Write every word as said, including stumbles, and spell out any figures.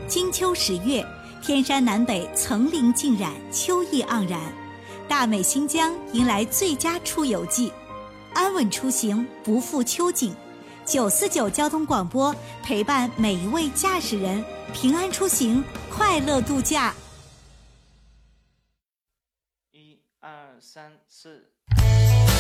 金秋十月，天山南北层林尽染，秋意盎然，大美新疆迎来最佳出游季，安稳出行，不负秋景。九四九交通广播陪伴每一位驾驶人平安出行，快乐度假。 一二三四。